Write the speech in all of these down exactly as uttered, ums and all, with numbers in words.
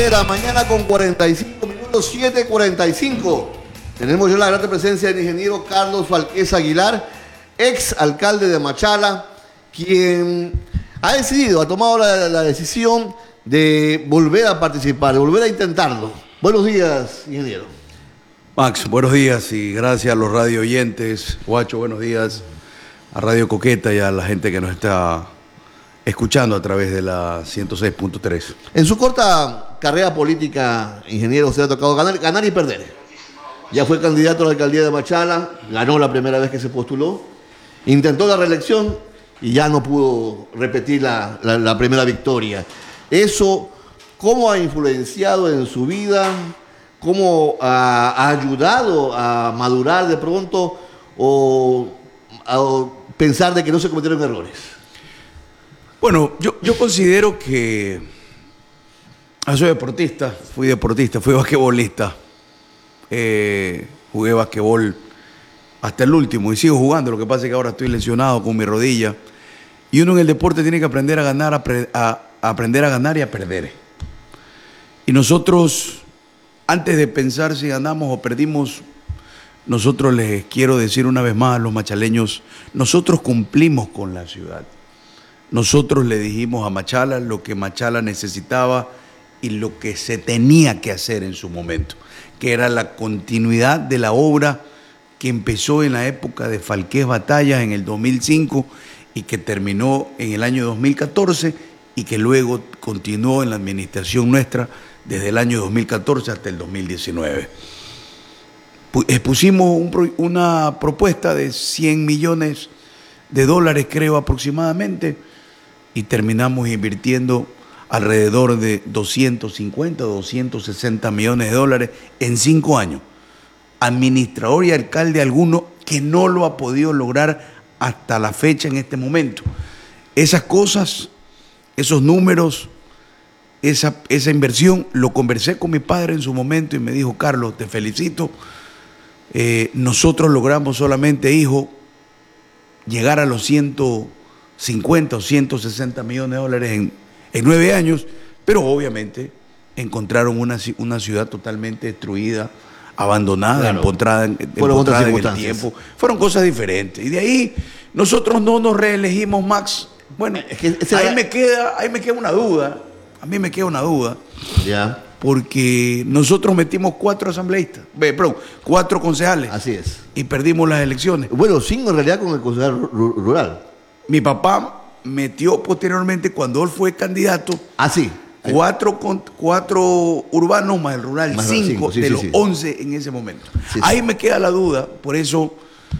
De la mañana con cuarenta y cinco minutos, siete cuarenta y cinco. Tenemos ya la grata presencia del ingeniero Carlos Falquez Aguilar, ex alcalde de Machala, quien ha decidido, ha tomado la, la decisión de volver a participar, de volver a intentarlo. Buenos días, ingeniero. Max, buenos días y gracias a los radio oyentes. Guacho, buenos días a Radio Coqueta y a la gente que nos está escuchando a través de la ciento seis punto tres. En su corta carrera política, ingeniero, usted ha tocado ganar, ganar y perder. Ya fue candidato a la alcaldía de Machala, ganó la primera vez que se postuló, intentó la reelección y ya no pudo repetir la, la, la primera victoria. Eso, ¿cómo ha influenciado en su vida? ¿Cómo ha, ha ayudado a madurar de pronto o a pensar de que no se cometieron errores? Bueno, yo, yo considero que ah, soy deportista, fui deportista, fui basquetbolista, eh, jugué basquetbol hasta el último y sigo jugando. Lo que pasa es que ahora estoy lesionado con mi rodilla y uno en el deporte tiene que aprender a ganar, a, a, a aprender a ganar y a perder. Y nosotros, antes de pensar si ganamos o perdimos, nosotros les quiero decir una vez más a los machaleños, nosotros cumplimos con la ciudad. Nosotros le dijimos a Machala lo que Machala necesitaba y lo que se tenía que hacer en su momento, que era la continuidad de la obra que empezó en la época de Falquez Batallas en el dos mil cinco y que terminó en el año dos mil catorce y que luego continuó en la administración nuestra desde el año dos mil catorce hasta el dos mil diecinueve. Expusimos un, una propuesta de cien millones de dólares, creo aproximadamente, y terminamos invirtiendo alrededor de doscientos cincuenta, doscientos sesenta millones de dólares en cinco años. Administrador y alcalde alguno que no lo ha podido lograr hasta la fecha en este momento. Esas cosas, esos números, esa, esa inversión, lo conversé con mi padre en su momento y me dijo: Carlos, te felicito, eh, nosotros logramos solamente, hijo, llegar a los ciento cincuenta o ciento sesenta millones de dólares en, en nueve años, pero obviamente encontraron una, una ciudad totalmente destruida, abandonada, claro, empotrada, empotrada en el tiempo. Fueron cosas diferentes. Y de ahí nosotros no nos reelegimos, Max. Bueno, es que ahí, era... me queda, ahí me queda una duda. A mí me queda una duda. Ya. Porque nosotros metimos cuatro asambleístas, perdón, cuatro concejales. Así es. Y perdimos las elecciones. Bueno, cinco en realidad con el concejal rural. Mi papá metió posteriormente, cuando él fue candidato, ah, sí. cuatro, cuatro urbanos más el rural, más cinco, cinco sí, de sí, los sí. once en ese momento. Sí, Ahí sí. me queda la duda, por eso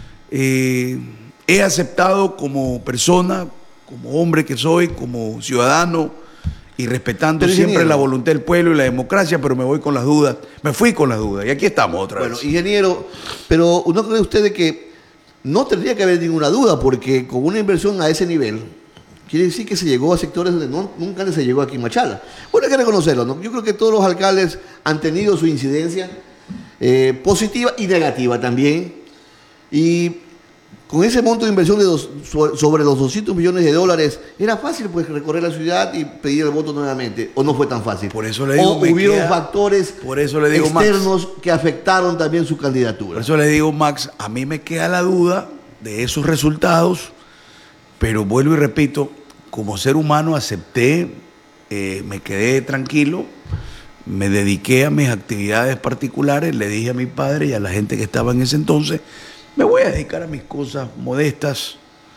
eh, he aceptado como persona, como hombre que soy, como ciudadano, y respetando pero siempre ingeniero. la voluntad del pueblo y la democracia, pero me voy con las dudas, me fui con las dudas, y aquí estamos otra bueno, vez. Bueno, ingeniero, pero ¿no cree usted de que no tendría que haber ninguna duda, porque con una inversión a ese nivel, quiere decir que se llegó a sectores donde no, nunca se llegó aquí en Machala? Bueno, hay que reconocerlo, ¿no? Yo creo que todos los alcaldes han tenido su incidencia eh, positiva y negativa también, y con ese monto de inversión de dos, sobre los doscientos millones de dólares, era fácil pues recorrer la ciudad y pedir el voto nuevamente, ¿o no fue tan fácil? Por eso le digo, o hubieron queda, factores por eso le digo, externos Max, que afectaron también su candidatura. Por eso le digo, Max, a mí me queda la duda de esos resultados, pero vuelvo y repito, como ser humano acepté, eh, me quedé tranquilo, me dediqué a mis actividades particulares, le dije a mi padre y a la gente que estaba en ese entonces, me voy a dedicar a mis cosas modestas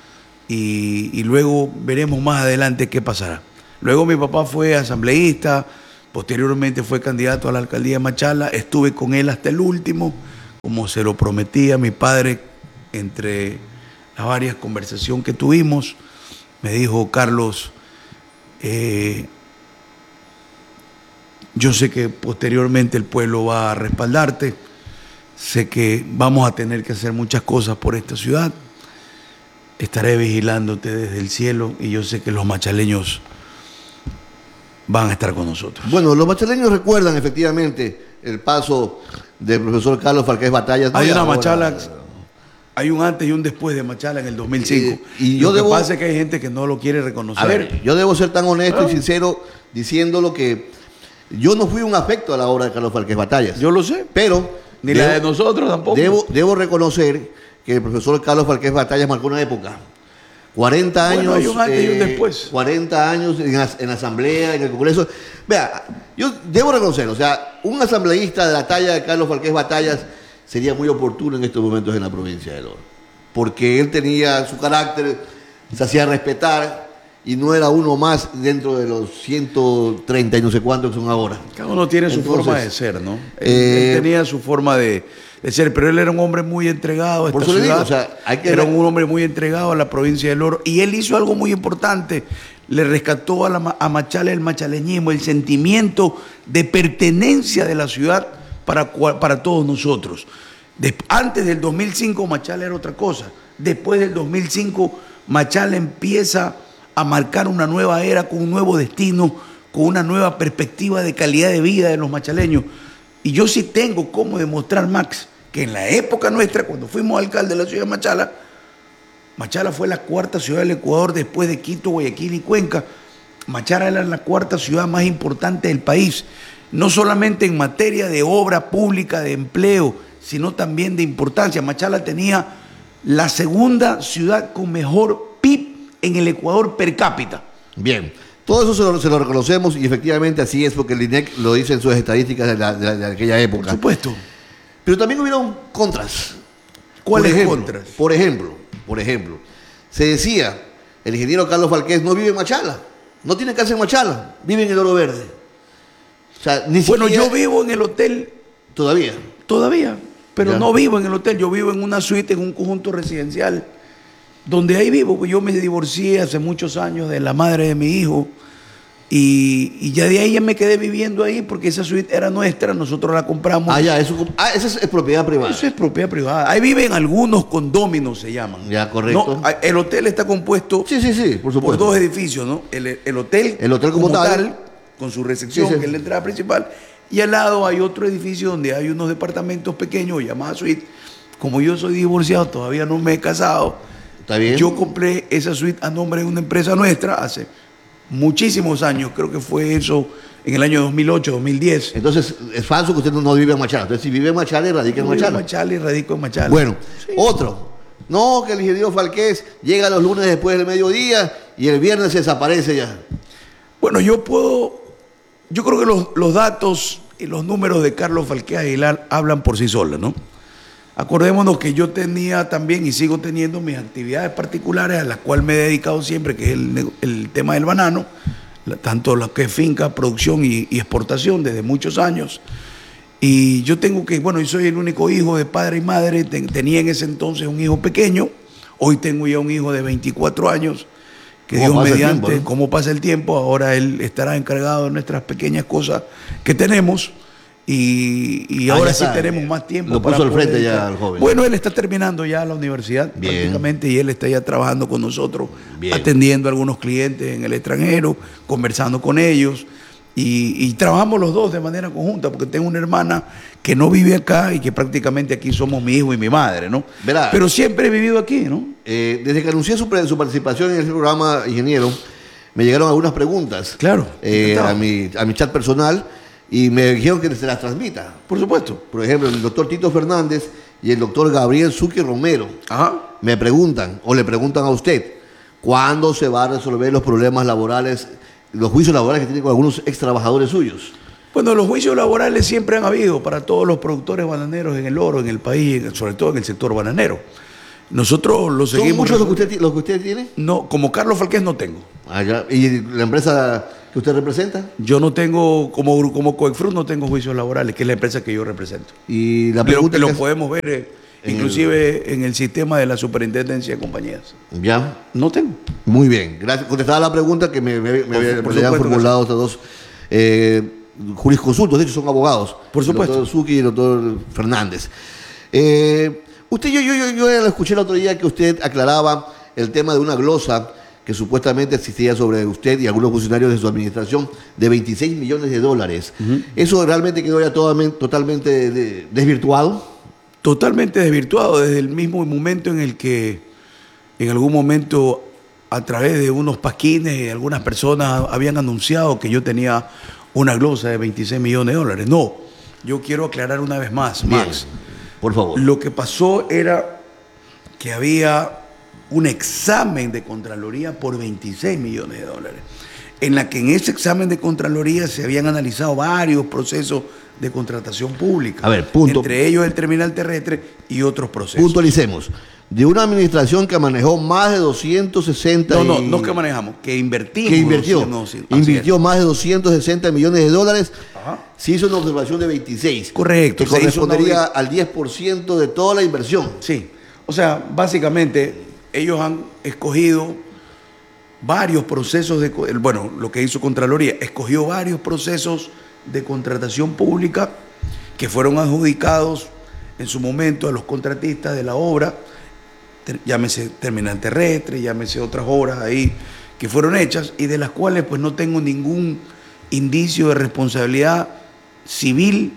y, y luego veremos más adelante qué pasará. Luego mi papá fue asambleísta, posteriormente fue candidato a la alcaldía de Machala, estuve con él hasta el último, como se lo prometía mi padre, entre las varias conversaciones que tuvimos, me dijo: Carlos, eh, yo sé que posteriormente el pueblo va a respaldarte, sé que vamos a tener que hacer muchas cosas por esta ciudad, estaré vigilándote desde el cielo y yo sé que los machaleños van a estar con nosotros. Bueno, los machaleños recuerdan efectivamente el paso del profesor Carlos Falquez Batallas. Hay una Machala, hay un antes y un después de Machala en el dos mil cinco. Eh, y yo lo debo, que pasa es que hay gente que no lo quiere reconocer. A ver, yo debo ser tan honesto ah. y sincero diciéndolo que Yo no fui un afecto a la obra de Carlos Falqués Batallas. Yo lo sé. Pero... Ni debo, la de nosotros tampoco. Debo, debo reconocer que el profesor Carlos Falqués Batallas marcó una época. cuarenta años. Bueno, hay un antes eh, y un después. cuarenta años en la, en la Asamblea, en el Congreso. Vea, yo debo reconocer, o sea, un asambleísta de la talla de Carlos Falqués Batallas sería muy oportuno en estos momentos en la provincia de Oro. Porque él tenía su carácter, se hacía respetar y no era uno más dentro de los ciento treinta y no sé cuántos que son ahora. Cada uno tiene su Entonces, forma de ser, ¿no? Él, eh, él tenía su forma de, de ser, pero él era un hombre muy entregado a esta Por eso le ciudad. digo, o sea, hay que era ver- un hombre muy entregado a la provincia del Oro. Y él hizo algo muy importante. Le rescató a, la, ma- a Machala el machaleñismo, el sentimiento de pertenencia de la ciudad para, cua- para todos nosotros. Des- antes del dos mil cinco Machala era otra cosa. Después del dos mil cinco Machala empieza a marcar una nueva era con un nuevo destino, con una nueva perspectiva de calidad de vida de los machaleños. Y yo sí tengo cómo demostrar, Max, que en la época nuestra, cuando fuimos alcalde de la ciudad de Machala, Machala fue la cuarta ciudad del Ecuador después de Quito, Guayaquil y Cuenca. Machala era la cuarta ciudad más importante del país, no solamente en materia de obra pública, de empleo, sino también de importancia. Machala tenía la segunda ciudad con mejor P I B en el Ecuador per cápita. Bien, todo eso se lo, se lo reconocemos y efectivamente así es porque el I N E C lo dice en sus estadísticas de, la- de la- de aquella época. Por supuesto. Pero también hubieron contras. ¿Cuáles Por ejemplo, contras? Por ejemplo, por ejemplo, se decía, el ingeniero Carlos Falqués no vive en Machala, no tiene casa en Machala, vive en el Oro Verde. O sea, ni Bueno, siquiera... yo vivo en el hotel Todavía. todavía, pero Ya. no vivo en el hotel, yo vivo en una suite, en un conjunto residencial, donde ahí vivo, pues yo me divorcié hace muchos años de la madre de mi hijo y, y ya de ahí ya me quedé viviendo ahí porque esa suite era nuestra, nosotros la compramos. Ah, ya, eso, ah, esa es, es propiedad privada. Eso es propiedad privada. Ahí viven algunos condóminos, se llaman. Ya, correcto. No, el hotel está compuesto Sí, sí, sí, por por supuesto. dos edificios, ¿no? El, el hotel, El hotel como tal. con su recepción, Sí, sí. que es la entrada principal, y al lado hay otro edificio donde hay unos departamentos pequeños llamados suite. Como yo soy divorciado, todavía no me he casado. Está bien. Yo compré esa suite a nombre de una empresa nuestra hace muchísimos años, creo que fue eso en el año dos mil ocho, dos mil diez. Entonces, es falso que usted no, no vive en Machala. Entonces, si vive en Machala, radica en Yo vivo Machala. en Machala y radico en Machala. Bueno, Sí. otro. No, que el ingeniero Falqués llega los lunes después del mediodía y el viernes se desaparece ya. Bueno, yo puedo, yo creo que los, los datos y los números de Carlos Falqués Aguilar hablan por sí solos, ¿no? Acordémonos que yo tenía también y sigo teniendo mis actividades particulares a las cuales me he dedicado siempre, que es el, nego- el tema del banano, la- tanto lo que es finca, producción y, y exportación desde muchos años. Y yo tengo que, bueno, yo soy el único hijo de padre y madre, ten- tenía en ese entonces un hijo pequeño, hoy tengo ya un hijo de veinticuatro años, que ¿Cómo Dios pasa el mediante, tiempo, no? cómo pasa el tiempo, ahora él estará encargado de nuestras pequeñas cosas que tenemos. Y, y Ah, ahora ya sí está. tenemos más tiempo. Lo para puso al poder frente ya dedicar. al joven. Bueno, él está terminando ya la universidad Bien. prácticamente y él está ya trabajando con nosotros, Bien. atendiendo a algunos clientes en el extranjero, conversando con ellos. Y, y trabajamos los dos de manera conjunta, porque tengo una hermana que no vive acá y que prácticamente aquí somos mi hijo y mi madre, ¿no? Verá. Pero siempre he vivido aquí, ¿no? Eh, desde que anuncié su, pre- su participación en el programa, ingeniero, me llegaron algunas preguntas Claro, eh, encantado. a, mi, a mi chat personal y me dijeron que se las transmita. Por supuesto. Por ejemplo, el doctor Tito Fernández y el doctor Gabriel Zucchi Romero Ajá. me preguntan o le preguntan a usted cuándo se va a resolver los problemas laborales, los juicios laborales que tiene con algunos ex trabajadores suyos. Bueno, los juicios laborales siempre han habido para todos los productores bananeros en el oro, en el país, sobre todo en el sector bananero. Nosotros lo ¿Son seguimos. muchos los que usted, ti- los que usted tiene? No, como Carlos Falqués no tengo. Allá. ¿Y la empresa que usted representa? Yo no tengo, como, gru- como Coexfrut no tengo juicios laborales, que es la empresa que yo represento. Y la Lo, pregunta que lo que es- podemos ver eh, en inclusive en el sistema de la superintendencia de compañías. Ya. No tengo. Muy bien, gracias. Contestaba la pregunta que me, me, me, Por- me por habían supuesto, formulado estos dos eh, jurisconsultos, de hecho son abogados. Por supuesto. El doctor Zucchi y el doctor Fernández. Eh, usted, yo, yo, yo, yo lo escuché el otro día que usted aclaraba el tema de una glosa que supuestamente existía sobre usted y algunos funcionarios de su administración de veintiséis millones de dólares. ¿Eso realmente quedó ya totalmente, totalmente de- desvirtuado? Totalmente desvirtuado desde el mismo momento en el que en algún momento a través de unos pasquines algunas personas habían anunciado que yo tenía una glosa de veintiséis millones de dólares. No, yo quiero aclarar una vez más, Max. Bien, por favor. Lo que pasó era que había un examen de Contraloría por veintiséis millones de dólares, en la que en ese examen de Contraloría se habían analizado varios procesos de contratación pública. A ver, punto. Entre ellos el terminal terrestre y otros procesos. Puntualicemos. De una administración que manejó más de doscientos sesenta... No, no, y... no que manejamos, que invertimos. Que invirtió. No, sí, invirtió más de doscientos sesenta millones de dólares. Ajá. Se hizo una observación de veintiséis. Correcto. Que Se hizo correspondería una... al diez por ciento de toda la inversión. Sí. O sea, básicamente ellos han escogido varios procesos de... Bueno, lo que hizo Contraloría, escogió varios procesos de contratación pública que fueron adjudicados en su momento a los contratistas de la obra, llámese terminal terrestre, llámese otras obras ahí que fueron hechas y de las cuales pues no tengo ningún indicio de responsabilidad civil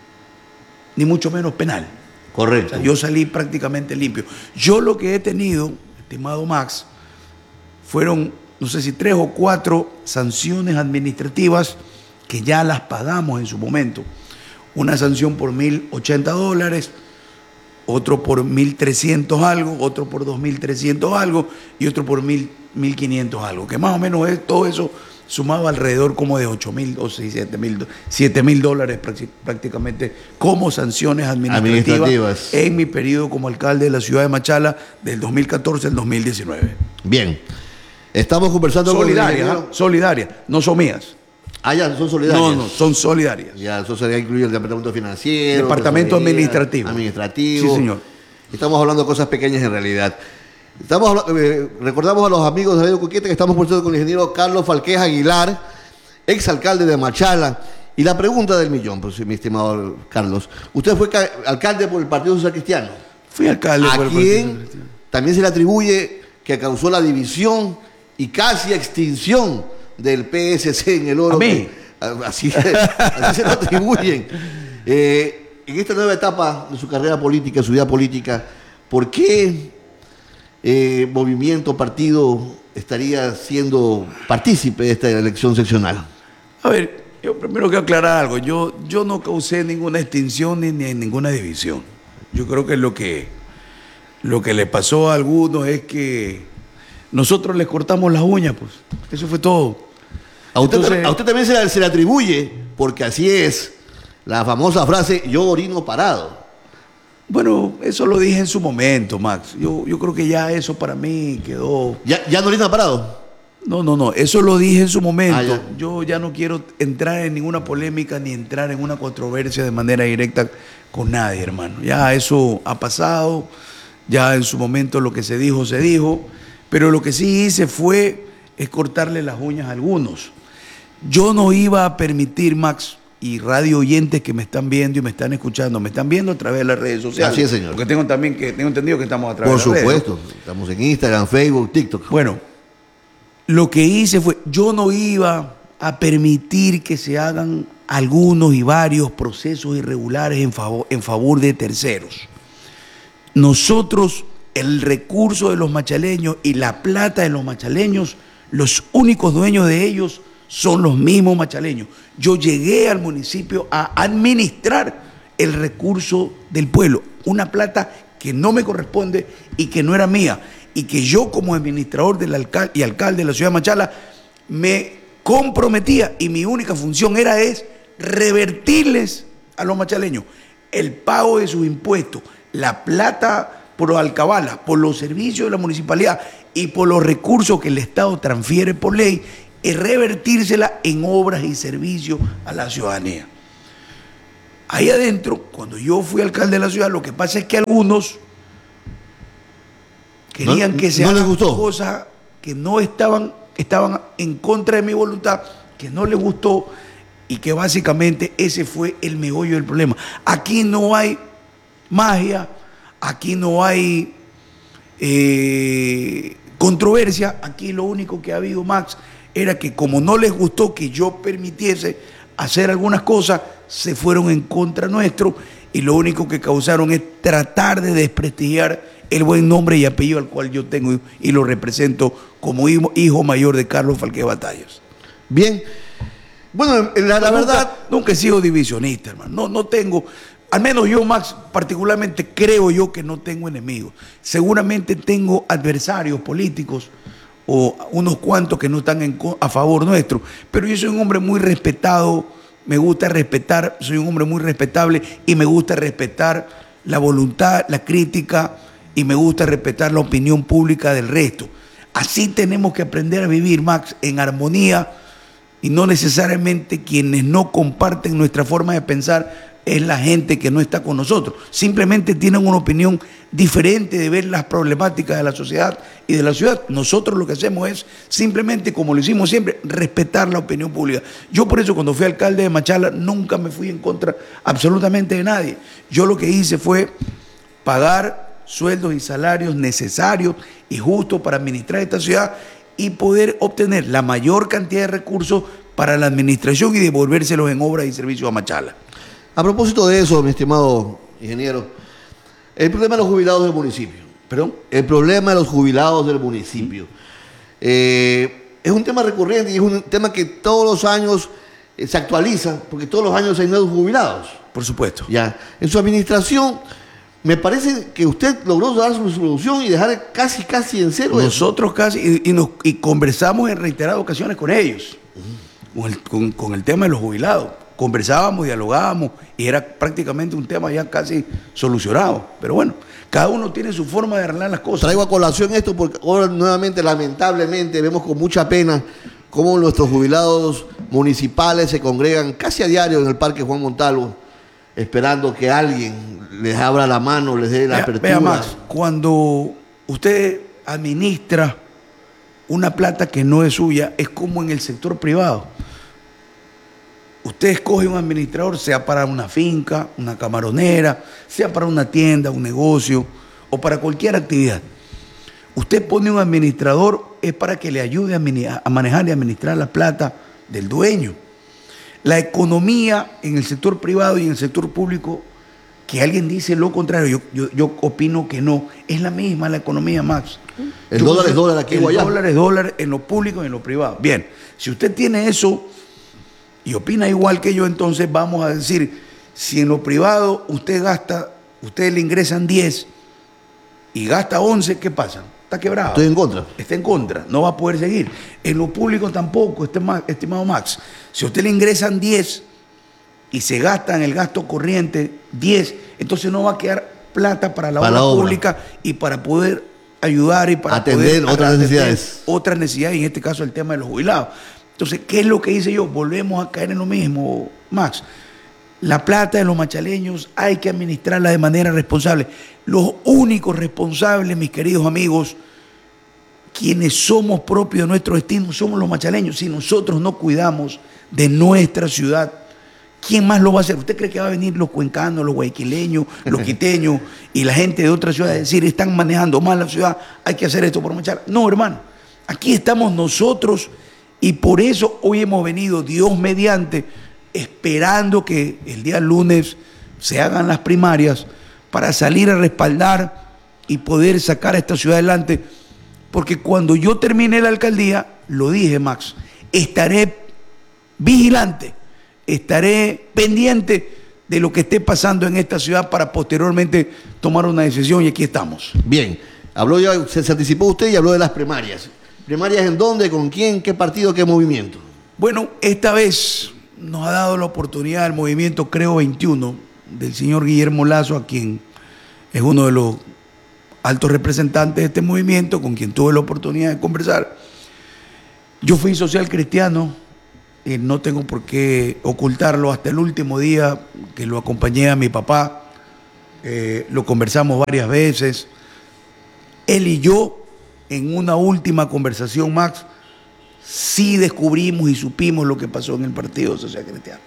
ni mucho menos penal. Correcto. O sea, yo salí prácticamente limpio. Yo lo que he tenido, estimado Max, fueron, no sé si tres o cuatro sanciones administrativas que ya las pagamos en su momento. Una sanción por mil ochenta dólares, otro por mil trescientos algo, otro por dos mil trescientos algo y otro por mil quinientos algo, que más o menos es todo eso sumado alrededor como de ocho mil o siete mil dólares prácticamente como sanciones administrativas, administrativas en mi periodo como alcalde de la ciudad de Machala del dos mil catorce al dos mil diecinueve. Bien, estamos conversando solidarias, con... ¿eh? Solidarias, no son mías. Ah, ya, son solidarias. No, no, son solidarias. Ya, eso sería incluir el departamento financiero. Departamento administrativo. Administrativo. Sí, señor. Estamos hablando de cosas pequeñas en realidad. Estamos, eh, recordamos a los amigos de Radio Cuqueta que estamos conversando con el ingeniero Carlos Falquez Aguilar, exalcalde de Machala. Y la pregunta del millón, pues, mi estimado Carlos. Usted fue alcalde por el Partido Social Cristiano. Fui alcalde ¿A por el quién Partido Social Cristiano? También se le atribuye que causó la división y casi extinción del P S C en el oro? ¿A mí? Así, así se lo atribuyen. Eh, en esta nueva etapa de su carrera política, su vida política, ¿por qué eh, movimiento, partido estaría siendo partícipe de esta elección seccional? A ver, yo primero quiero aclarar algo. Yo, yo no causé ninguna extinción ni, ni ninguna división. Yo creo que lo que lo que le pasó a algunos es que nosotros les cortamos las uñas, pues. Eso fue todo. A usted, Entonces, a usted también se le, se le atribuye, porque así es, la famosa frase, yo orino parado. Bueno, eso lo dije en su momento, Max. Yo, yo creo que ya eso para mí quedó... ¿Ya, ya no orina parado? No, no, no, eso lo dije en su momento. Ah, ya. Yo ya no quiero entrar en ninguna polémica ni entrar en una controversia de manera directa con nadie, hermano. Ya eso ha pasado, ya en su momento lo que se dijo, se dijo, pero lo que sí hice fue es cortarle las uñas a algunos. Yo no iba a permitir, Max, y radio oyentes que me están viendo y me están escuchando, me están viendo a través de las redes sociales. Así es, señor. Porque tengo también que tengo entendido que estamos a través Por de las redes. supuesto, estamos en Instagram, Facebook, TikTok. Bueno, lo que hice fue, yo no iba a permitir que se hagan algunos y varios procesos irregulares en favor, en favor de terceros. Nosotros, el recurso de los machaleños y la plata de los machaleños, los únicos dueños de ellos son los mismos machaleños. Yo llegué al municipio a administrar el recurso del pueblo, una plata que no me corresponde y que no era mía, y que yo como administrador del alcalde y alcalde de la ciudad de Machala me comprometía, y mi única función era es revertirles a los machaleños el pago de sus impuestos, la plata por los alcabalas, por los servicios de la municipalidad y por los recursos que el Estado transfiere por ley, y revertírsela en obras y servicios a la ciudadanía. Ahí adentro, cuando yo fui alcalde de la ciudad, lo que pasa es que algunos querían no, que se no hagan les gustó. cosas que no estaban, estaban en contra de mi voluntad, que no les gustó, y que básicamente ese fue el meollo del problema. Aquí no hay magia, aquí no hay eh, controversia, aquí lo único que ha habido, Max, era que como no les gustó que yo permitiese hacer algunas cosas, se fueron en contra nuestro, y lo único que causaron es tratar de desprestigiar el buen nombre y apellido al cual yo tengo y lo represento como hijo, hijo mayor de Carlos Falquez Batallas. Bien, Bueno, la, la nunca, verdad... Nunca he sido divisionista, hermano. No, no tengo... Al menos yo, Max, particularmente creo yo que no tengo enemigos. Seguramente tengo adversarios políticos o unos cuantos que no están en, a favor nuestro. Pero yo soy un hombre muy respetado, me gusta respetar, soy un hombre muy respetable y me gusta respetar la voluntad, la crítica y me gusta respetar la opinión pública del resto. Así tenemos que aprender a vivir, Max, en armonía y no necesariamente quienes no comparten nuestra forma de pensar es la gente que no está con nosotros. Simplemente tienen una opinión diferente de ver las problemáticas de la sociedad y de la ciudad. Nosotros lo que hacemos es simplemente, como lo hicimos siempre, respetar la opinión pública. Yo por eso cuando fui alcalde de Machala nunca me fui en contra absolutamente de nadie. Yo lo que hice fue pagar sueldos y salarios necesarios y justos para administrar esta ciudad y poder obtener la mayor cantidad de recursos para la administración y devolvérselos en obras y servicios a Machala. A propósito de eso, mi estimado ingeniero, el problema de los jubilados del municipio. ¿Perdón? El problema de los jubilados del municipio. Eh, es un tema recurrente y es un tema que todos los años eh, se actualiza, porque todos los años hay nuevos jubilados. Por supuesto. Ya. En su administración, me parece que usted logró dar su solución y dejar casi, casi en cero. Nosotros eso. casi, y, y, nos, y conversamos en reiteradas ocasiones con ellos, uh-huh. con, el, con, con el tema de los jubilados. Conversábamos, dialogábamos y era prácticamente un tema ya casi solucionado. Pero bueno, cada uno tiene su forma de arreglar las cosas. Traigo a colación esto porque ahora nuevamente, lamentablemente, vemos con mucha pena cómo nuestros jubilados municipales se congregan casi a diario en el Parque Juan Montalvo, esperando que alguien les abra la mano, les dé la vea, apertura. Vea, Max, cuando usted administra una plata que no es suya, es como en el sector privado. Usted escoge un administrador, sea para una finca, una camaronera, sea para una tienda, un negocio o para cualquier actividad. Usted pone un administrador es para que le ayude a manejar y administrar la plata del dueño. La economía en el sector privado y en el sector público, que alguien dice lo contrario, yo, yo, yo opino que no, es la misma la economía, Max. El dólar es dólar aquí o allá. El dólar es dólar en lo público y en lo privado. Bien, si usted tiene eso y opina igual que yo, entonces vamos a decir, si en lo privado usted gasta, ustedes le ingresan diez y gasta once, ¿qué pasa? Está quebrado. Estoy en contra. Está en contra, no va a poder seguir. En lo público tampoco, estimado Max. Si a usted le ingresan diez y se gasta en el gasto corriente diez, entonces no va a quedar plata para la, para obra, la obra pública y para poder ayudar y para atender poder otras atender necesidades. Otras necesidades, y en este caso el tema de los jubilados. Entonces, ¿qué es lo que hice yo? Volvemos a caer en lo mismo, Max. La plata de los machaleños hay que administrarla de manera responsable. Los únicos responsables, mis queridos amigos, quienes somos propios de nuestro destino, somos los machaleños. Si nosotros no cuidamos de nuestra ciudad, ¿quién más lo va a hacer? ¿Usted cree que va a venir los cuencanos, los guayaquileños, los quiteños y la gente de otras ciudades a decir, están manejando mal la ciudad, hay que hacer esto por Machala? No, hermano. Aquí estamos nosotros y por eso hoy hemos venido, Dios mediante, esperando que el día lunes se hagan las primarias para salir a respaldar y poder sacar a esta ciudad adelante. Porque cuando yo termine la alcaldía, lo dije, Max, estaré vigilante, estaré pendiente de lo que esté pasando en esta ciudad para posteriormente tomar una decisión, y aquí estamos. Bien, habló ya, se, se anticipó usted y habló de las primarias. ¿Primarias en dónde, con quién, qué partido, qué movimiento? Bueno, esta vez nos ha dado la oportunidad el movimiento Creo veintiuno del señor Guillermo Lazo, a quien es uno de los altos representantes de este movimiento, con quien tuve la oportunidad de conversar. Yo fui social cristiano, eh, no tengo por qué ocultarlo, hasta el último día que lo acompañé a mi papá, eh, lo conversamos varias veces. Él y yo, en una última conversación, Max, sí descubrimos y supimos lo que pasó en el Partido Social Cristiano.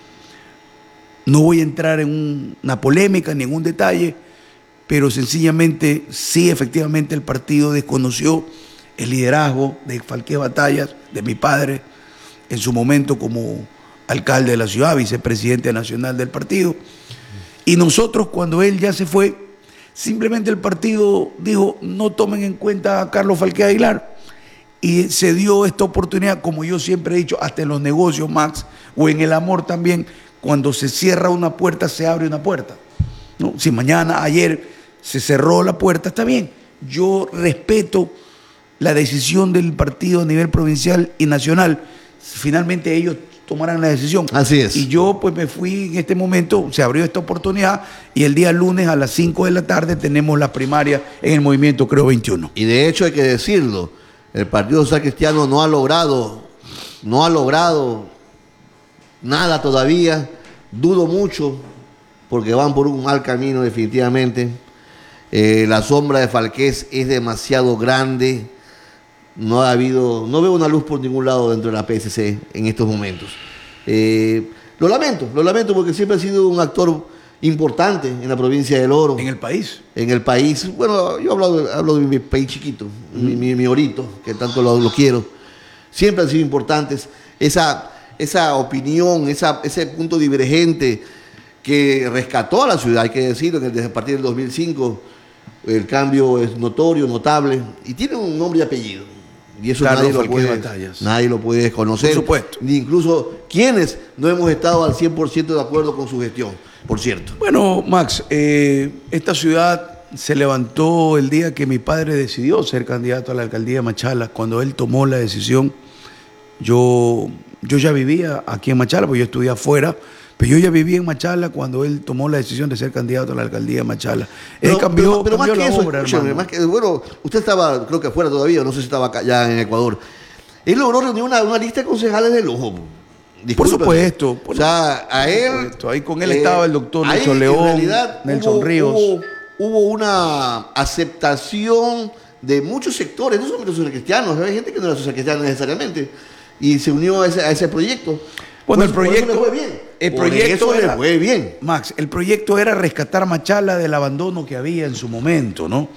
No voy a entrar en un, una polémica ni en un detalle, pero sencillamente sí, efectivamente el partido desconoció el liderazgo de Falqué Batallas, de mi padre, en su momento como alcalde de la ciudad, vicepresidente nacional del partido. Y nosotros, cuando él ya se fue, simplemente el partido dijo, no tomen en cuenta a Carlos Falqué Aguilar. Y se dio esta oportunidad, como yo siempre he dicho, hasta en los negocios, Max, O en el amor también, cuando se cierra una puerta, se abre una puerta, ¿no? Si mañana, ayer se cerró la puerta, está bien. Yo respeto la decisión del partido a nivel provincial y nacional. Finalmente ellos tomarán la decisión. Así es. Y yo pues me fui en este momento, se abrió esta oportunidad y el día lunes a las cinco de la tarde tenemos la primaria en el movimiento Creo veintiuno. Y de hecho hay que decirlo, el Partido Social Cristiano no ha logrado, no ha logrado nada todavía, dudo mucho, porque van por un mal camino definitivamente. Eh, la sombra de Falqués es demasiado grande. No ha habido, no veo una luz por ningún lado dentro de la P S C en estos momentos. Eh, lo lamento, lo lamento porque siempre ha sido un actor importante en la provincia del Oro. En el país. En el país. Bueno, yo hablo, hablo de mi país chiquito, mm. mi, mi, mi Orito, que tanto lo, lo quiero. Siempre han sido importantes. Esa, esa opinión, esa, ese punto divergente que rescató a la ciudad, hay que decirlo, que desde a partir del dos mil cinco el cambio es notorio, notable, y tiene un nombre y apellido. Y eso Carlos nadie lo, Falqués puede, Batallas. nadie lo puede desconocer. Por supuesto. Ni incluso quienes no hemos estado al cien por ciento de acuerdo con su gestión, por cierto. Bueno, Max, eh, esta ciudad se levantó el día que mi padre decidió ser candidato a la alcaldía de Machala. Cuando él tomó la decisión, yo, yo ya vivía aquí en Machala, porque yo estudié afuera, pero yo ya vivía en Machala cuando él tomó la decisión de ser candidato a la alcaldía de Machala. Él Pero, cambió, pero, pero cambió más que la eso, obra, escúchame, hermano. más que, bueno, usted estaba, creo que afuera todavía, no sé si estaba acá, ya en Ecuador. Él logró reunir una, una lista de concejales de lujo. Disculpe. Por supuesto. Por o sea, a él... supuesto. Ahí con él estaba el doctor ahí, Nelson León, en realidad, Nelson hubo, Ríos. Hubo, hubo una aceptación de muchos sectores, no solamente los social cristianos, hay gente que no era social cristiana necesariamente, y se unió a ese, a ese proyecto. Bueno, el Por eso- por proyecto, eso le fue bien. el Por proyecto eso le era, fue bien. Max, el proyecto era rescatar Machala del abandono que había en su momento, ¿no?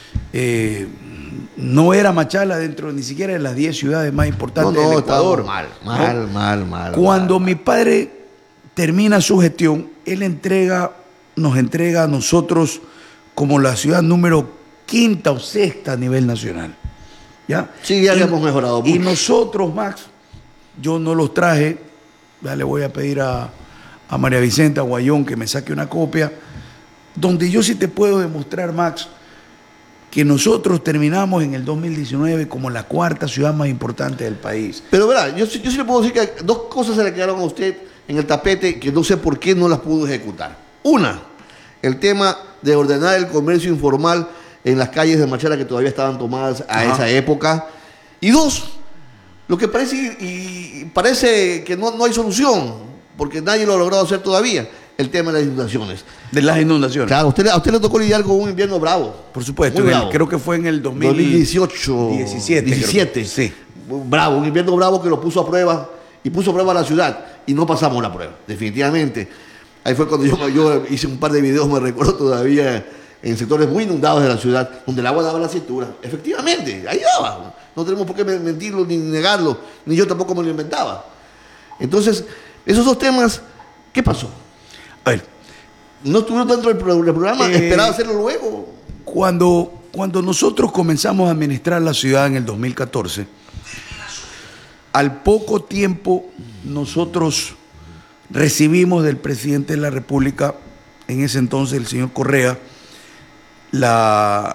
Eh, no era Machala dentro ni siquiera de las diez ciudades más No, importantes no, del estaba Ecuador. mal, ¿no? mal, mal, mal. Cuando mal. mi padre termina su gestión, él entrega, nos entrega a nosotros como la ciudad número quinta o sexta a nivel nacional. ¿Ya? Sí, ya Y- habíamos mejorado Y mucho. nosotros, Max, yo no los traje, ya le voy a pedir a, a María Vicenta Guayón que me saque una copia, donde yo sí te puedo demostrar, Max, que nosotros terminamos en el dos mil diecinueve como la cuarta ciudad más importante del país. Pero verá, yo, sí- yo sí le puedo decir que dos cosas se le quedaron a usted en el tapete que no sé por qué no las pudo ejecutar. Una, el tema de ordenar el comercio informal en las calles de Machala que todavía estaban tomadas a Ajá. esa época. Y dos, lo que parece y, y parece que no, no hay solución, porque nadie lo ha logrado hacer todavía, el tema de las inundaciones. De las inundaciones. Claro, a usted, le- a usted le tocó lidiar con un invierno bravo. Por supuesto, Muy en el- bravo. creo que fue en el dos mil dos mil dieciocho, diecisiete, creo. diecisiete. Sí. Bravo, un invierno bravo que lo puso a prueba y puso a prueba a la ciudad y no pasamos la prueba, definitivamente. Ahí fue cuando yo, yo hice un par de videos, me recuerdo todavía, en sectores muy inundados de la ciudad, donde el agua daba la cintura. Efectivamente, ahí daba. No tenemos por qué mentirlo ni negarlo, ni yo tampoco me lo inventaba. Entonces, esos dos temas, ¿qué pasó? A ver, ¿No estuvieron dentro del pro- del programa? Eh, ¿Esperaba hacerlo luego? Cuando, cuando nosotros comenzamos a administrar la ciudad en el dos mil catorce, al poco tiempo nosotros recibimos del presidente de la República, en ese entonces el señor Correa, la,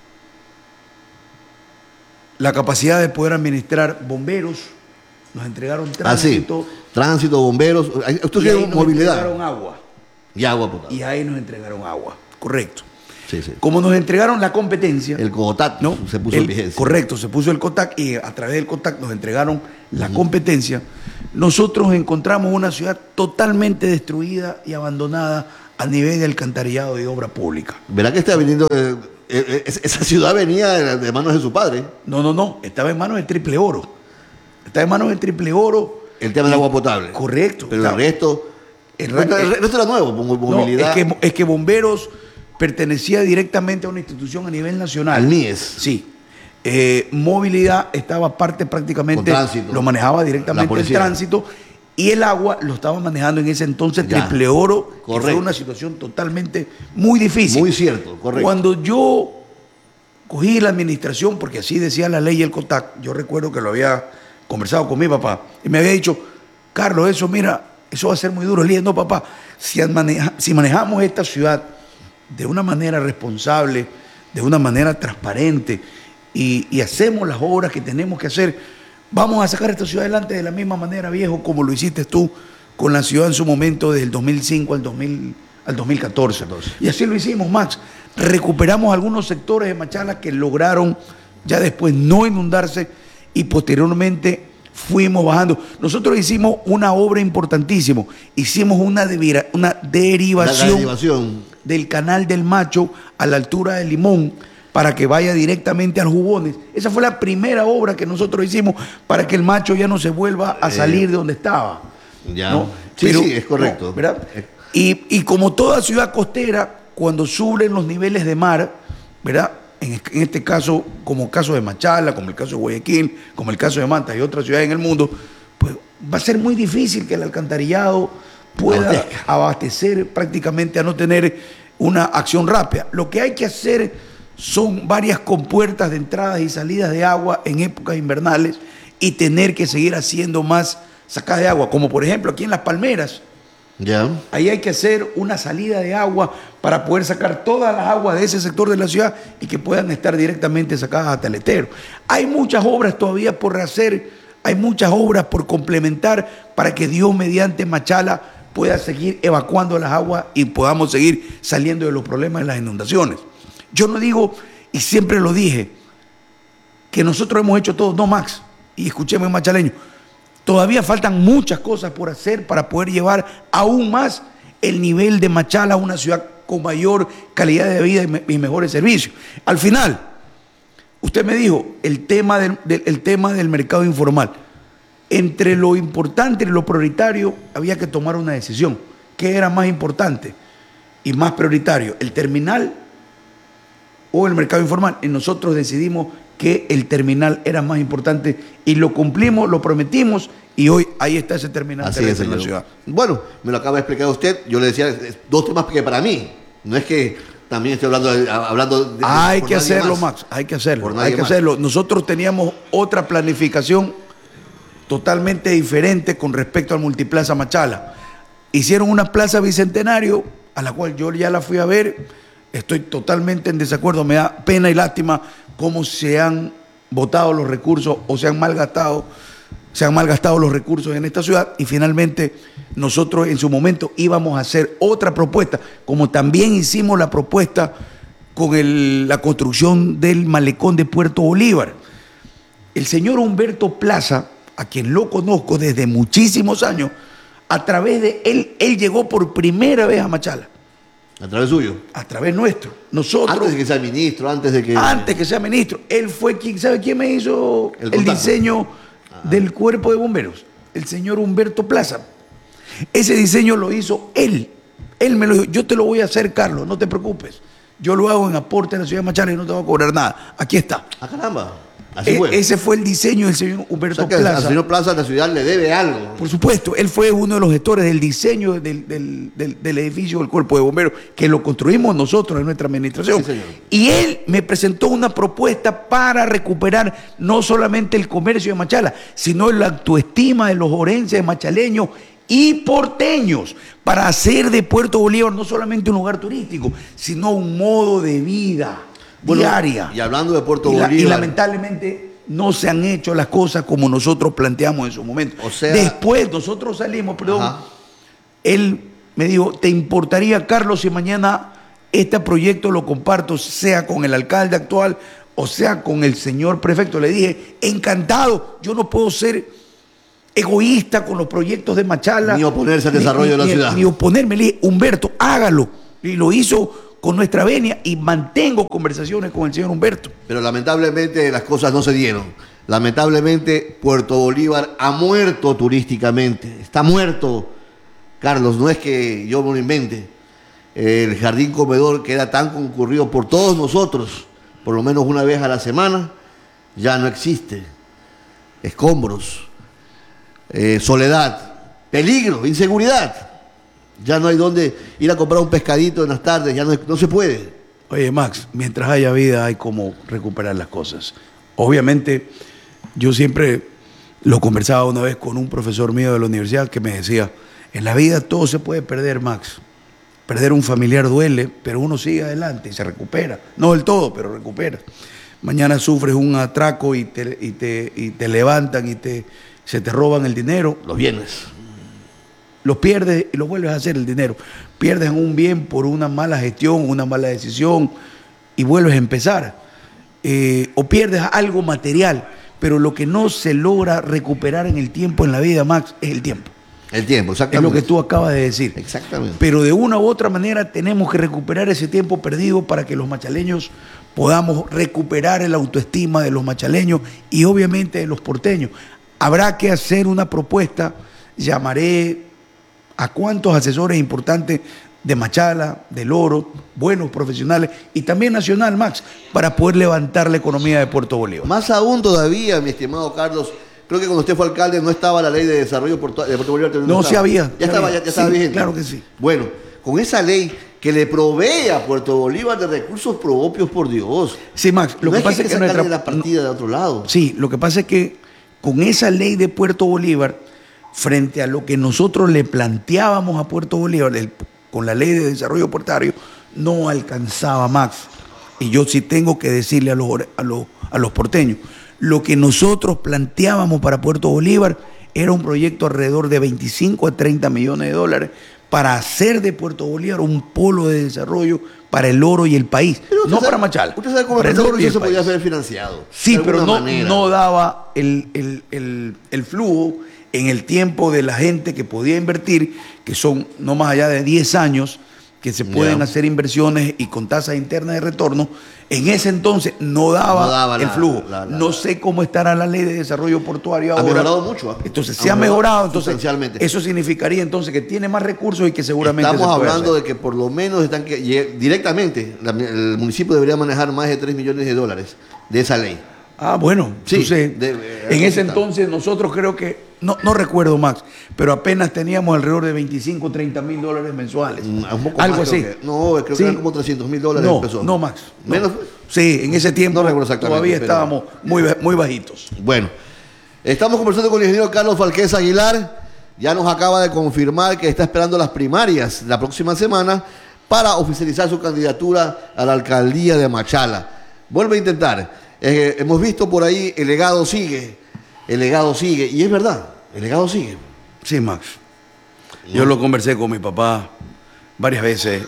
la capacidad de poder administrar bomberos, nos entregaron tránsito, Así, tránsito, bomberos. Ahí- Esto y ahí tiene nos movilidad entregaron agua. y agua potable. Y ahí nos entregaron agua, correcto. Sí, sí. Como nos entregaron la competencia, El COTAT ¿no? se puso El- en vigencia. Correcto, se puso el COTAC y a través del COTAC nos entregaron la competencia. Nosotros encontramos una ciudad totalmente destruida y abandonada a nivel de alcantarillado y obra pública. Verá que está viniendo. eh, eh, eh, esa ciudad venía de, de manos de su padre. No, no, no, estaba en manos del Triple Oro. Estaba en manos del Triple Oro. El tema del agua potable. Correcto. Pero Estaba- el resto. El El, re- resto- el resto era nuevo, mo- No, movilidad. es, que, es que Bomberos pertenecía directamente a una institución a nivel nacional. Al M I E S. Sí. Eh, movilidad estaba parte prácticamente, Con tránsito. lo manejaba La directamente el policía. tránsito y el agua lo estaba manejando en ese entonces Ya. Triple Oro, que fue Correcto. una situación totalmente muy difícil. Muy cierto, correcto. Cuando yo cogí la administración, porque así decía la ley y el COTAC, yo recuerdo que lo había conversado con mi papá y me había dicho, Carlos, eso, mira, eso va a ser muy duro. Le dije, no, papá, si, maneja, si manejamos esta ciudad de una manera responsable, de una manera transparente, y, y hacemos las obras que tenemos que hacer, vamos a sacar esta ciudad adelante de la misma manera, viejo, como lo hiciste tú con la ciudad en su momento, desde el dos mil cinco al, dos mil, al dos mil catorce. Y así lo hicimos, Max. Recuperamos algunos sectores de Machala que lograron ya después no inundarse y posteriormente fuimos bajando. Nosotros hicimos una obra importantísima, hicimos una, devira, una derivación, la derivación del canal del Macho a la altura de Limón para que vaya directamente a los Jugones. Esa fue la primera obra que nosotros hicimos para que el Macho ya no se vuelva a salir de donde estaba. Ya. ¿No? Sí, Pero, sí, es correcto. No, ¿verdad? Y, y como toda ciudad costera, cuando suben los niveles de mar, ¿verdad? En, en este caso, como el caso de Machala, como el caso de Guayaquil, como el caso de Manta y otras ciudades en el mundo, pues va a ser muy difícil que el alcantarillado pueda Abastezca. abastecer prácticamente a no tener una acción rápida. Lo que hay que hacer son varias compuertas de entradas y salidas de agua en épocas invernales y tener que seguir haciendo más sacadas de agua, como por ejemplo aquí en Las Palmeras. Ya. Ahí hay que hacer una salida de agua para poder sacar todas las aguas de ese sector de la ciudad y que puedan estar directamente sacadas a Taletero. Hay muchas obras todavía por hacer, hay muchas obras por complementar para que Dios mediante Machala pueda seguir evacuando las aguas y podamos seguir saliendo de los problemas de las inundaciones. Yo no digo, y siempre lo dije, que nosotros hemos hecho todo, no, Max, y escuchemos en machaleño, todavía faltan muchas cosas por hacer para poder llevar aún más el nivel de Machala a una ciudad con mayor calidad de vida y, me, y mejores servicios. Al final, usted me dijo el tema del, del, el tema del mercado informal. Entre lo importante y lo prioritario había que tomar una decisión. ¿Qué era más importante y más prioritario? ¿El terminal o el mercado informal? Y nosotros decidimos que el terminal era más importante y lo cumplimos, lo prometimos y hoy ahí está ese terminal Así es, en la señor. ciudad. Bueno, me lo acaba de explicar usted. Yo le decía dos temas que para mí, no es que también estoy hablando de, hablando de Hay que hacerlo, Max, hay que hacerlo, hay que más. hacerlo. Nosotros teníamos otra planificación totalmente diferente con respecto al Multiplaza Machala. Hicieron una plaza bicentenario a la cual yo ya la fui a ver. Estoy totalmente en desacuerdo, me da pena y lástima cómo se han botado los recursos o se han malgastado, se han malgastado los recursos en esta ciudad y finalmente nosotros en su momento íbamos a hacer otra propuesta, como también hicimos la propuesta con el, la construcción del malecón de Puerto Bolívar. El señor Humberto Plaza, a quien lo conozco desde muchísimos años, a través de él, él llegó por primera vez a Machala. ¿A través suyo? A través nuestro. Nosotros. Antes de que sea ministro, antes de que... Antes que sea ministro. Él fue quien, ¿sabe quién me hizo el, el diseño ah. del cuerpo de bomberos? El señor Humberto Plaza. Ese diseño lo hizo él. Él me lo dijo, yo te lo voy a hacer, Carlos, no te preocupes. Yo lo hago en aporte a la ciudad de Machala y no te voy a cobrar nada. Aquí está. ¡Ah, caramba! Así e fue. Ese fue el diseño del señor Humberto o sea que Plaza. Al señor Plaza la ciudad le debe algo. Por supuesto, él fue uno de los gestores del diseño del, del, del, del edificio del Cuerpo de Bomberos, que lo construimos nosotros en nuestra administración. Sí, y él me presentó una propuesta para recuperar no solamente el comercio de Machala, sino la autoestima de los orenses, machaleños y porteños, para hacer de Puerto Bolívar no solamente un lugar turístico, sino un modo de vida bueno, diaria. Y hablando de Puerto y la, Bolívar... Y lamentablemente no se han hecho las cosas como nosotros planteamos en su momento. O sea, después nosotros salimos, perdón, ajá. Él me dijo, ¿te importaría, Carlos, si mañana este proyecto lo comparto, sea con el alcalde actual o sea con el señor prefecto? Le dije, encantado, yo no puedo ser egoísta con los proyectos de Machala. Ni oponerse al desarrollo ni, de la ni, ciudad. Ni oponerme. Le dije, Humberto, hágalo. Y lo hizo con nuestra venia y mantengo conversaciones con el señor Humberto. Pero lamentablemente las cosas no se dieron. Lamentablemente Puerto Bolívar ha muerto turísticamente. Está muerto, Carlos, no es que yo me lo invente. El jardín comedor que era tan concurrido por todos nosotros, por lo menos una vez a la semana, ya no existe. Escombros, eh, soledad, peligro, inseguridad. Ya no hay dónde ir a comprar un pescadito en las tardes, ya no, no se puede. Oye, Max, mientras haya vida hay como recuperar las cosas. Obviamente, yo siempre Lo conversaba una vez con un profesor mío de la universidad que me decía, en la vida todo se puede perder, Max. Perder un familiar duele, pero uno sigue adelante y se recupera. No del todo, pero recupera. Mañana sufres un atraco y te, y te, y te levantan y te, se te roban el dinero. Los bienes. Los pierdes y los vuelves a hacer el dinero. Pierdes un bien por una mala gestión, una mala decisión y vuelves a empezar. Eh, o pierdes algo material, pero lo que no se logra recuperar en el tiempo en la vida, Max, es el tiempo. El tiempo, exactamente. Es lo que tú acabas de decir. Exactamente. Pero de una u otra manera tenemos que recuperar ese tiempo perdido para que los machaleños podamos recuperar el autoestima de los machaleños y obviamente de los porteños. Habrá que hacer una propuesta, llamaré a cuantos asesores importantes de Machala, del Oro, buenos profesionales y también nacional, Max, para poder levantar la economía de Puerto Bolívar. Más aún todavía, mi estimado Carlos, creo que cuando usted fue alcalde no estaba la ley de desarrollo de Puerto Bolívar. No, no sí había. Ya estaba, había. ya, ya estaba sí, vigente. Claro que sí. Bueno, con esa ley que le provee a Puerto Bolívar de recursos propios, por Dios. Sí, Max, lo no que es pasa que es que sacarle nuestra... la partida de otro lado. Sí, lo que pasa es que con esa ley de Puerto Bolívar, frente a lo que nosotros le planteábamos a Puerto Bolívar, el, con la ley de desarrollo portuario, no alcanzaba, Max. Y yo sí tengo que decirle a los, a los, a los porteños, lo que nosotros planteábamos para Puerto Bolívar era un proyecto alrededor de veinticinco a treinta millones de dólares para hacer de Puerto Bolívar un polo de desarrollo para el Oro y el país, Pero no sabe, para Machala. Usted sabe cómo para el el Oro y el eso país. podía ser financiado. Sí, pero no, manera. no daba el, el, el, el flujo en el tiempo de la gente que podía invertir, que son no más allá de diez años, que se pueden yeah. hacer inversiones y con tasas internas de retorno. En ese entonces no daba, no daba el la, flujo. La, la, no la, sé cómo estará la ley de desarrollo portuario ahora. Ha mejorado mucho. ¿eh? Entonces ha se ha mejorado. Entonces, eso significaría entonces que tiene más recursos y que seguramente estamos se puede hablando hacer. de que por lo menos están que directamente la, el municipio debería manejar más de tres millones de dólares de esa ley. Ah, bueno, sí, entonces, de, de, en ese entonces nosotros creo que, no, no recuerdo, Max, pero apenas teníamos alrededor de veinticinco, treinta mil dólares mensuales. Un poco Algo más, así. Creo que, no, creo sí. que eran como trescientos mil dólares. No, empezó. no, Max. No. ¿Menos? Sí, en ese tiempo no recuerdo exactamente, todavía pero... estábamos muy, muy bajitos. Bueno, estamos conversando con el ingeniero Carlos Falquez Aguilar. Ya nos acaba de confirmar que está esperando las primarias la próxima semana para oficializar su candidatura a la alcaldía de Machala. Vuelve a intentar. Eh, hemos visto por ahí, el legado sigue, el legado sigue, y es verdad, el legado sigue. Sí, Max. No. Yo lo conversé con mi papá varias veces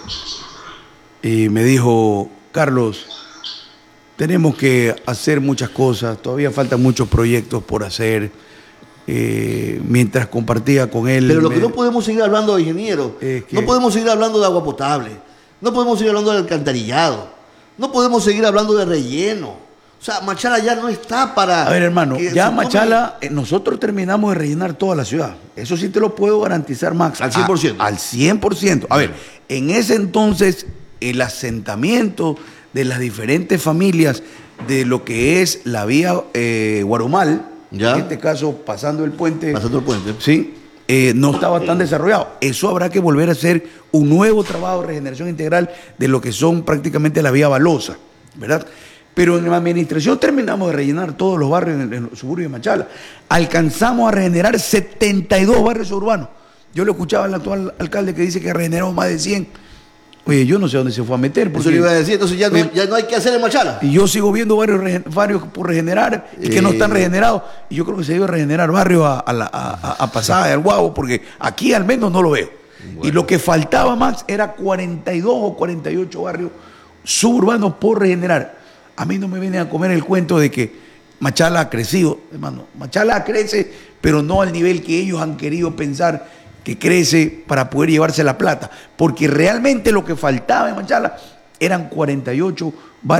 y me dijo, Carlos, tenemos que hacer muchas cosas, todavía faltan muchos proyectos por hacer. Eh, mientras compartía con él... Pero lo me... que no podemos seguir hablando de ingeniero, es que... no podemos seguir hablando de agua potable, no podemos seguir hablando de alcantarillado, no podemos seguir hablando de relleno. O sea, Machala ya no está para... A ver, hermano, ya Machala, tome... nosotros terminamos de rellenar toda la ciudad. Eso sí te lo puedo garantizar, Max. Al cien por ciento. A, al cien por ciento. A ver, en ese entonces, el asentamiento de las diferentes familias de lo que es la vía eh, Guaromal, ¿ya? En este caso, pasando el puente... Pasando el puente. Sí. Eh, no estaba tan desarrollado. Eso habrá que volver a hacer un nuevo trabajo de regeneración integral de lo que son prácticamente la vía Balosa, ¿verdad? Pero en la administración terminamos de rellenar todos los barrios en el suburbio de Machala. Alcanzamos a regenerar setenta y dos barrios urbanos. Yo lo escuchaba al actual alcalde que dice que regeneramos más de cien. Oye, yo no sé dónde se fue a meter. Porque, eso le iba a decir, entonces ya no, ya no hay que hacer en Machala. Y yo sigo viendo varios, varios por regenerar y que eh, no están regenerados. Y yo creo que se debe regenerar barrios a, a, la, a, a Pasada del Guavo, porque aquí al menos no lo veo. Bueno. Y lo que faltaba más era cuarenta y dos o cuarenta y ocho barrios suburbanos por regenerar. A mí no me viene a comer el cuento de que Machala ha crecido, hermano. Machala crece, pero no al nivel que ellos han querido pensar que crece para poder llevarse la plata. Porque realmente lo que faltaba en Machala eran cuarenta y ocho barrios